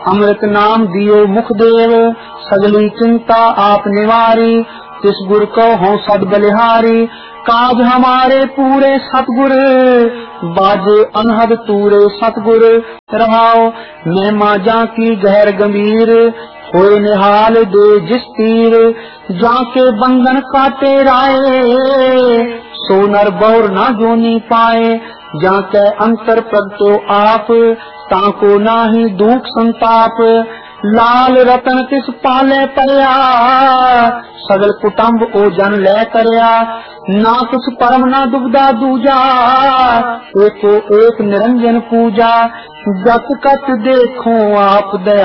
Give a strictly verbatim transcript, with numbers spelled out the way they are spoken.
अमृत नाम दियो मुख देव, सगली चिंता आप निवारी। तिस गुर को हों सद बलिहारी, काज हमारे पूरे सतगुर। बाजे अनहद तूरे सतगुर, रहाओ महिमा जा की गहर गंभीर। होए निहाल दे जिस तीर, जाके बंधन काटे राए। सो नर बौर ना जोनी पाए, जाके अंतर प्रगटो आप। ताको नाही दुख संताप, लाल रतन तिस पाले परया। सगल कुटुंब ओ जन ले करया, ना कुछ परम ना दुबदा दूजा। एको एक निरंजन पूजा, जत कत देखो आप दया।